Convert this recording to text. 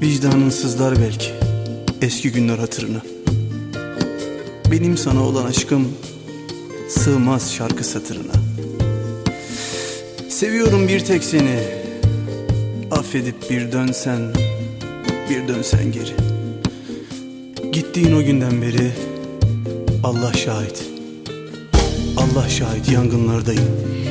Vicdanın sızlar belki eski günler hatırına. Benim sana olan aşkım sığmaz şarkı satırına. Seviyorum bir tek seni, affedip bir dönsen, bir dönsen geri. Gittiğin o günden beri Allah şahit, Allah şahit yangınlardayım.